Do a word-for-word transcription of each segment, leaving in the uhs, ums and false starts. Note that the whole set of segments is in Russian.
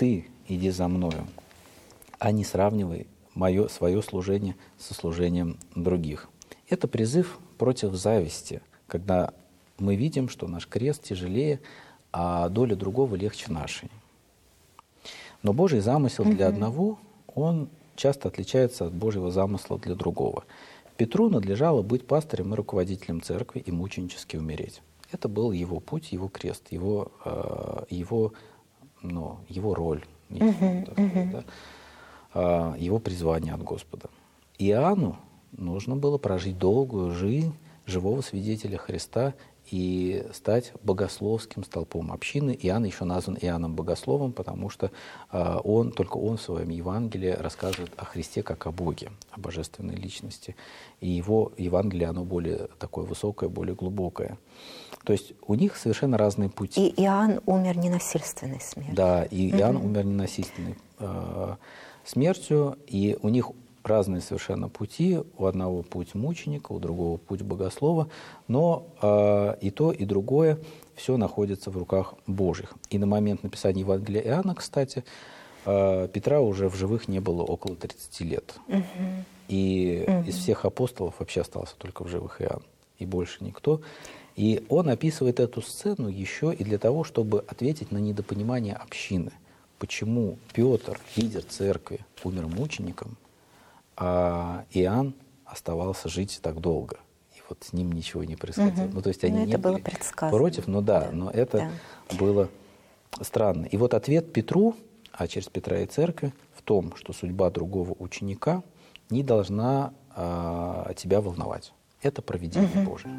ты иди за мною, а не сравнивай мое, свое служение со служением других. Это призыв против зависти, когда мы видим, что наш крест тяжелее, а доля другого легче нашей. Но Божий замысел для одного, он часто отличается от Божьего замысла для другого. Петру надлежало быть пастырем и руководителем церкви и мученически умереть. Это был его путь, его крест, его, э, его, ну, его роль, uh-huh, так сказать, uh-huh. да, э, его призвание от Господа. Иоанну нужно было прожить долгую жизнь живого свидетеля Христа и стать богословским столпом общины. Иоанн еще назван Иоанном Богословом, потому что э, он, только он в своем Евангелии рассказывает о Христе как о Боге, о божественной личности. И его Евангелие, оно более такое высокое, более глубокое. То есть у них совершенно разные пути. И Иоанн умер ненасильственной смертью. Да, и угу. Иоанн умер ненасильственной э, смертью, и у них разные совершенно пути. У одного путь мученика, у другого путь богослова, но э, и то, и другое все находится в руках Божьих. И на момент написания Евангелия Иоанна, кстати, э, Петра уже в живых не было около тридцати лет. Угу. И угу. из всех апостолов вообще остался только в живых Иоанн, и больше никто. И он описывает эту сцену еще и для того, чтобы ответить на недопонимание общины. Почему Петр, лидер церкви, умер мучеником, а Иоанн оставался жить так долго. И вот с ним ничего не происходило. Угу. Ну, то есть они но не это были было предсказано. Против, ну да, да. но это да. было странно. И вот ответ Петру, а через Петра и церкви, в том, что судьба другого ученика не должна а, тебя волновать. Это провидение угу. Божие.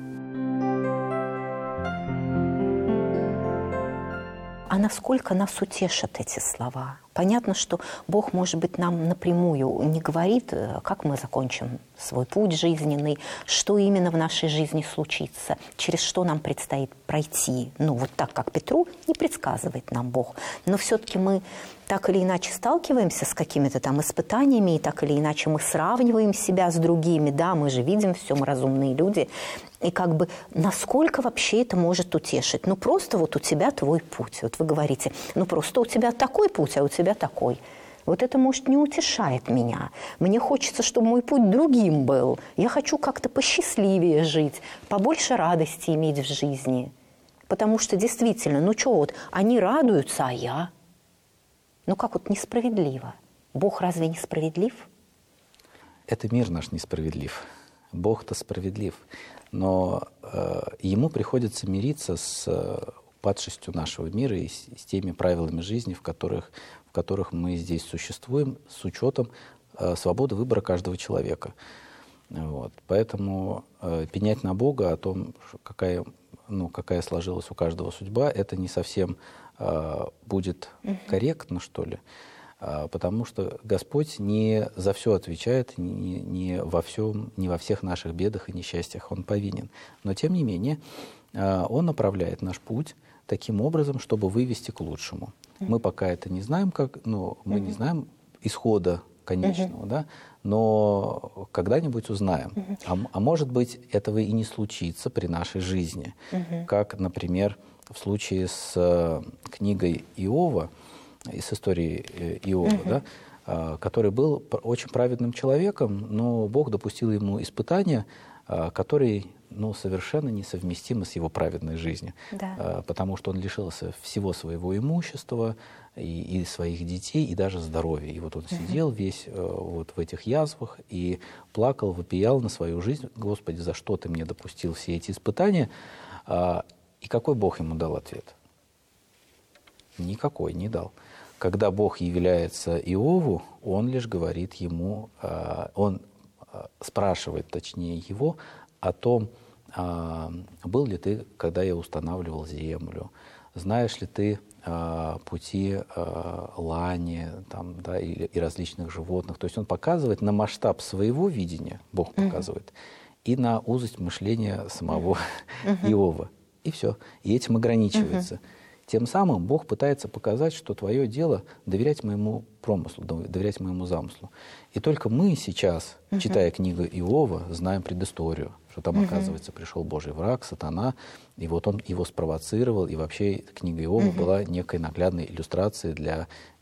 А насколько нас утешат эти слова? Понятно, что Бог, может быть, нам напрямую не говорит, как мы закончим свой путь жизненный, что именно в нашей жизни случится, через что нам предстоит пройти. Ну, вот так, как Петру, не предсказывает нам Бог. Но все-таки мы так или иначе сталкиваемся с какими-то там испытаниями, и так или иначе мы сравниваем себя с другими. Да, мы же видим все, мы разумные люди. И как бы насколько вообще это может утешить? Ну, просто вот у тебя твой путь. Вот вы говорите, ну, просто у тебя такой путь, а у тебя такой. Вот это, может, не утешает меня. Мне хочется, чтобы мой путь другим был. Я хочу как-то посчастливее жить, побольше радости иметь в жизни. Потому что действительно, ну что вот, они радуются, а я? Ну как вот несправедливо. Бог разве несправедлив? Это мир наш несправедлив. Бог-то справедлив. Но э, ему приходится мириться с э, падшестью нашего мира и с, с теми правилами жизни, в которых, в которых мы здесь существуем, с учетом э, свободы выбора каждого человека. Вот. Поэтому э, пенять на Бога о том, какая, ну, какая сложилась у каждого судьба, это не совсем э, будет uh-huh. корректно, что ли. Потому что Господь не за все отвечает, не, не, во всем, не во всех наших бедах и несчастьях Он повинен. Но, тем не менее, Он направляет наш путь таким образом, чтобы вывести к лучшему. Mm-hmm. Мы пока это не знаем, как, ну, мы mm-hmm. не знаем исхода конечного, mm-hmm. да, но когда-нибудь узнаем. Mm-hmm. А, а может быть, этого и не случится при нашей жизни. Mm-hmm. Как, например, в случае с книгой Иова, из истории Иова, uh-huh. да, который был очень праведным человеком, но Бог допустил ему испытания, которые ну, совершенно несовместимы с его праведной жизнью, да. потому что он лишился всего своего имущества и, и своих детей, и даже здоровья. И вот он uh-huh. сидел весь вот в этих язвах и плакал, вопиял на свою жизнь: «Господи, за что ты мне допустил все эти испытания?» И какой Бог ему дал ответ? Никакой не дал. Когда Бог является Иову, Он лишь говорит ему, Он спрашивает, точнее, его о том, был ли ты, когда я устанавливал землю, знаешь ли ты пути лани там, да, и, и различных животных. То есть Он показывает на масштаб своего видения, Бог показывает, uh-huh. и на узость мышления самого uh-huh. Иова. И все. И этим ограничивается. Uh-huh. Тем самым Бог пытается показать, что твое дело доверять моему промыслу, доверять моему замыслу. И только мы сейчас, uh-huh. читая книгу Иова, знаем предысторию, что там, uh-huh. оказывается, пришел Божий враг, сатана, и вот он его спровоцировал, и вообще книга Иова uh-huh. была некой наглядной иллюстрацией для